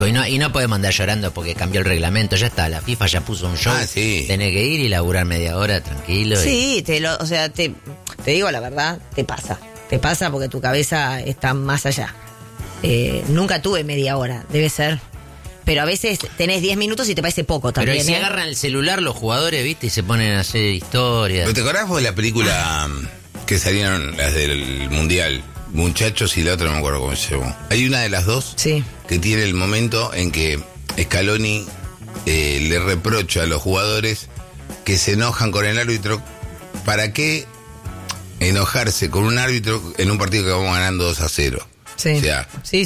Y no podemos andar llorando porque cambió el reglamento, ya está, la FIFA ya puso un show. Sí. Tenés que ir y laburar media hora tranquilo. Sí, te digo la verdad, te pasa porque tu cabeza está más allá. Nunca tuve media hora, debe ser. Pero a veces tenés 10 minutos y te parece poco también. Pero si agarran el celular los jugadores, ¿viste? Y se ponen a hacer historias. ¿Pero te acordás vos de la película que salieron las del Mundial? Muchachos y la otra no me acuerdo cómo se llamó. Hay una de las dos que tiene el momento en que Scaloni le reprocha a los jugadores que se enojan con el árbitro. ¿Para qué enojarse con un árbitro en un partido que vamos ganando 2-0? Sí. O sea, sí.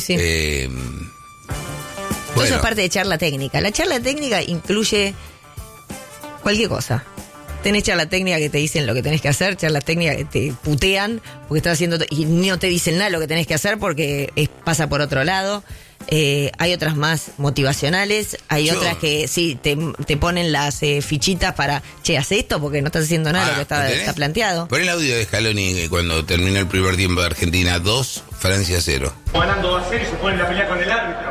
Bueno. Eso es parte de charla técnica. La charla técnica incluye cualquier cosa. Tenés charla técnica que te dicen lo que tenés que hacer, charla técnica que te putean porque estás haciendo y no te dicen nada lo que tenés que hacer porque pasa por otro lado. Hay otras más motivacionales, hay otras que sí te ponen las fichitas para, haz esto porque no estás haciendo nada lo que está planteado. Pon el audio de Scaloni cuando termina el primer tiempo de Argentina 2, Francia 0. Ganando 2-0 y se ponen a pelear con el árbitro.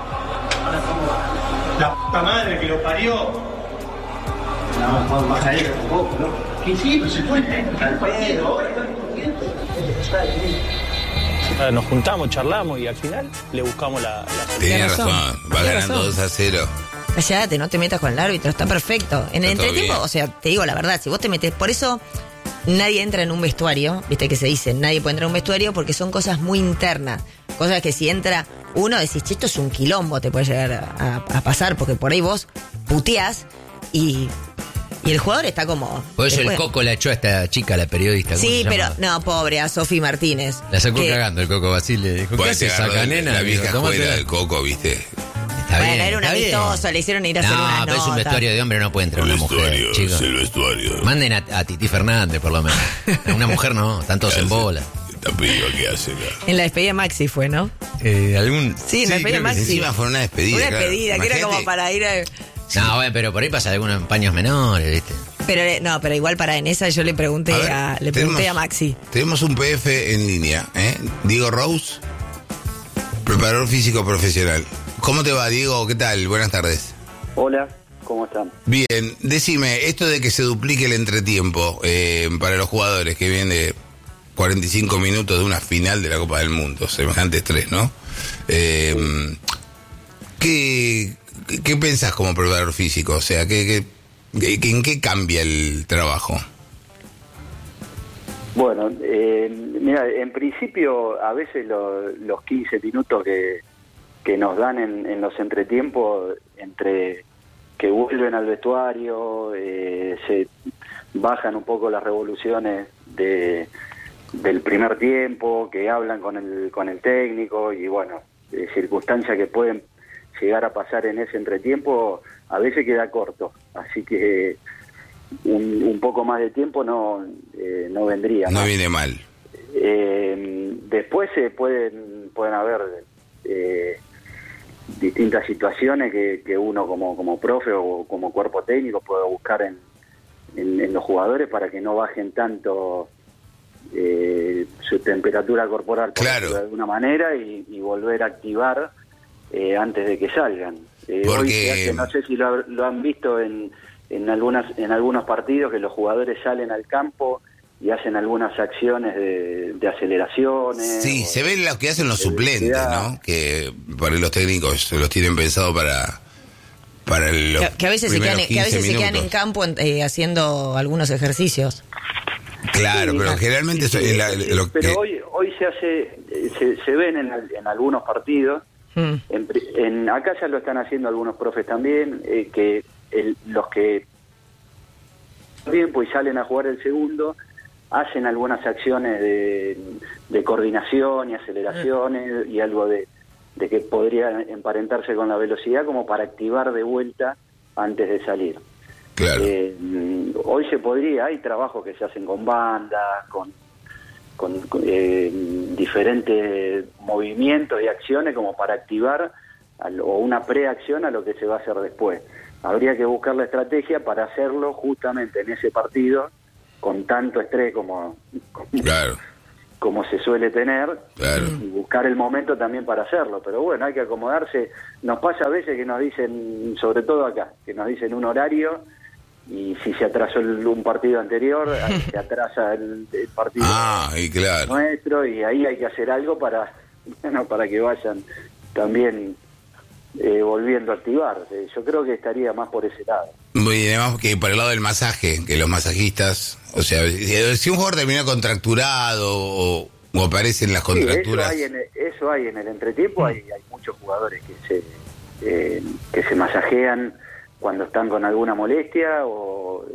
La puta madre que lo parió. No, vas a ir un poco, ¿no? Que sí, pues se puede al partido, ahora están contentos. Nos juntamos, charlamos y al final le buscamos la Tenés razón, va ganando 2-0. Cállate, no te metas con el árbitro, está perfecto. En el entretiempo, o sea, te digo la verdad, si vos te metes, por eso nadie entra en un vestuario, viste que se dice, nadie puede entrar en un vestuario porque son cosas muy internas. Cosas que si entra uno, decís, esto es un quilombo, te puede llegar a pasar, porque por ahí vos puteás y el jugador está como... Por eso el Coco la echó a esta chica, la periodista. Sí, pero no, pobre, a Sofi Martínez. La sacó cagando el Coco Basile. Dijo, ¿qué haces acá, nena? La vieja escuela del Coco, ¿viste? Está bueno, bien, era un amistoso, le hicieron ir a hacer una nota. No, pero es un vestuario de hombre, no puede entrar una mujer, chicos. El vestuario. Manden a Titi Fernández, por lo menos. Una mujer no, están todos en bola. ¿Qué hace acá? En la despedida Maxi fue, ¿no? Sí, en la despedida Maxi. Encima fue una despedida. Una despedida, que era como para ir a... No, bueno, pero por ahí pasa algunos paños menores, ¿viste? Pero igual en esa yo le pregunté a Maxi. Tenemos un PF en línea, Diego Rose, preparador físico profesional. ¿Cómo te va, Diego? ¿Qué tal? Buenas tardes. Hola, ¿cómo están? Bien, decime, esto de que se duplique el entretiempo para los jugadores que vienen de 45 minutos de una final de la Copa del Mundo, semejante estrés, ¿no? ¿Qué pensás como preparador físico? O sea, ¿en qué cambia el trabajo? Bueno, mira, en principio a veces los 15 minutos que nos dan en los entretiempos, entre que vuelven al vestuario, se bajan un poco las revoluciones del primer tiempo, que hablan con el técnico y bueno, circunstancias que pueden llegar a pasar en ese entretiempo, a veces queda corto, así que un poco más de tiempo no vendría. No viene mal. Después pueden haber distintas situaciones que uno como profe o como cuerpo técnico puede buscar en los jugadores para que no bajen tanto su temperatura corporal, por decirlo de alguna manera, y volver a activar antes de que salgan. Hoy se hace, no sé si lo han visto en algunos partidos, que los jugadores salen al campo y hacen algunas acciones de aceleraciones. Sí, se ven los que hacen los suplentes, ¿no? Que para los técnicos los tienen pensado para los que a veces se quedan en campo haciendo algunos ejercicios. Claro, sí, pero generalmente pero hoy se ven en algunos partidos. Acá ya lo están haciendo algunos profes también, que los que tiempo y salen a jugar el segundo hacen algunas acciones de coordinación y aceleraciones y algo de que podría emparentarse con la velocidad, como para activar de vuelta antes de salir. Claro. Hoy se podría, hay trabajos que se hacen con bandas, con diferentes movimientos y acciones como para activar o una preacción a lo que se va a hacer después. Habría que buscar la estrategia para hacerlo justamente en ese partido con tanto estrés como claro. como se suele tener, claro, y buscar el momento también para hacerlo. Pero bueno, hay que acomodarse. Nos pasa a veces que nos dicen, sobre todo acá, que nos dicen un horario, y si se atrasó un partido anterior, ahí se atrasa el partido y claro, nuestro, y ahí hay que hacer algo para que vayan también volviendo a activarse. Yo creo que estaría más por ese lado. Muy bien, además que por el lado del masaje, que los masajistas, o sea, si un jugador termina contracturado o aparecen las contracturas... Sí, eso hay en el entretiempo, hay muchos jugadores que se masajean cuando están con alguna molestia, o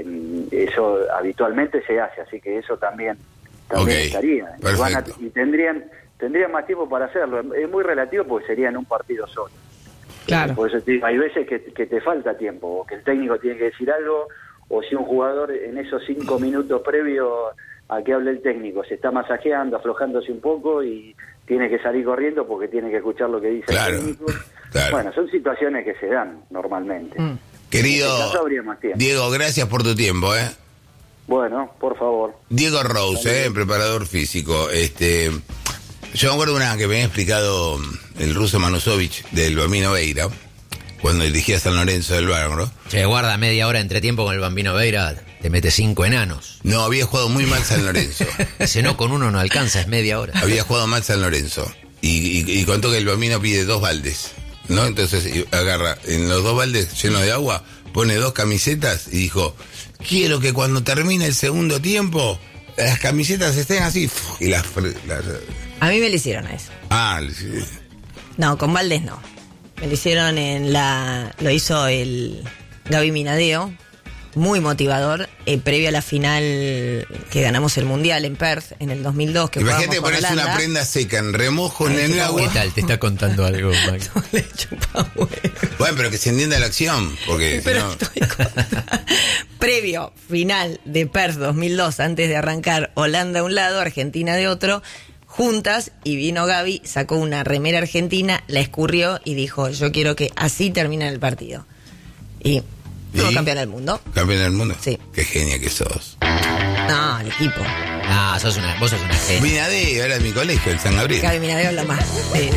eso habitualmente se hace, así que eso también estaría. Y tendrían más tiempo para hacerlo. Es muy relativo porque sería en un partido solo. Claro. Por eso te digo, hay veces que te falta tiempo, o que el técnico tiene que decir algo, o si un jugador en esos 5 minutos previos a que hable el técnico se está masajeando, aflojándose un poco y tiene que salir corriendo porque tiene que escuchar lo que dice el técnico. Claro. Bueno, son situaciones que se dan normalmente. Querido en este caso habría más tiempo. Diego, gracias por tu tiempo, Bueno, por favor. Diego Rose, preparador físico. Yo me acuerdo una que me había explicado el ruso Manusovich del Bambino Veira, cuando dirigía San Lorenzo del Barro. Che, guarda, media hora entre tiempo con el Bambino Veira, te mete 5 enanos. No, había jugado muy mal San Lorenzo. Dice, no, con uno no alcanza, es media hora. Había jugado mal San Lorenzo. Y contó que el Bambino pide 2 baldes, ¿no? Entonces agarra en los 2 baldes llenos de agua, pone 2 camisetas y dijo, quiero que cuando termine el segundo tiempo, las camisetas estén así. Y las a mí me lo hicieron a eso. Sí. No, con Valdés no. Me lo hicieron lo hizo el Gaby Minadeo, muy motivador, previo a la final que ganamos el Mundial en Perth en el 2002. Que imagínate ponerse una prenda seca en remojo en el agua. ¿Qué tal? Te está contando algo, Mike. Le chupa huevo. Bueno, pero que se entienda la acción, porque pero si no... Previo final de Perth 2002, antes de arrancar, Holanda a un lado, Argentina de otro, juntas, y vino Gaby, sacó una remera argentina, la escurrió y dijo, yo quiero que así termine el partido. Y fuimos campeón del mundo. ¿Campeón del mundo? Sí. Qué genia que sos. No, el equipo. No, vos sos una genia. Minadeo, era de mi colegio, el San Gabriel. Gaby Minadeo es la más.